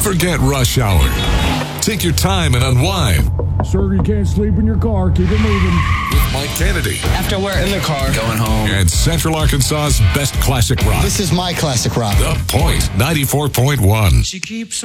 Forget rush hour. Take your time and unwind Sir, you can't sleep in your car. Keep it moving. with Mike Kennedy After work. In the car. Going home. and Central Arkansas's best classic rock. This is my classic rock. The Point 94.1. She keeps